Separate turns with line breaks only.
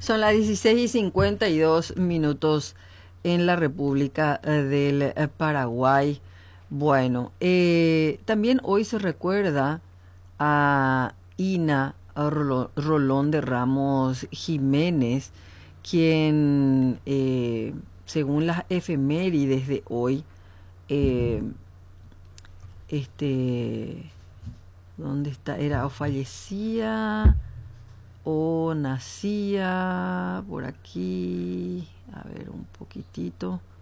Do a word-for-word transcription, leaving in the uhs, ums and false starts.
Son las dieciséis y cincuenta y dos minutos en la República del Paraguay. Bueno, eh, también hoy se recuerda a Ina Rolo- Rolón de Ramos Jiménez, quien, eh, según las efemérides de hoy, eh, este, ¿dónde está? Era o fallecía o nacía por aquí, a ver un poquitito.